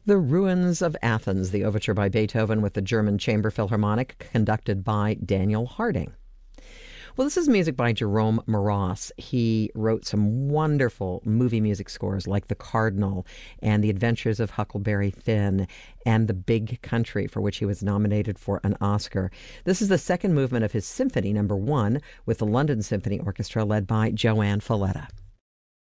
The Ruins of Athens, the overture by Beethoven with the German Chamber Philharmonic, conducted by Daniel Harding. Well, this is music by Jerome Moross. He wrote some wonderful movie music scores like The Cardinal and The Adventures of Huckleberry Finn and The Big Country, for which he was nominated for an Oscar. This is the second movement of his Symphony No. 1 with the London Symphony Orchestra led by Joanne Falletta.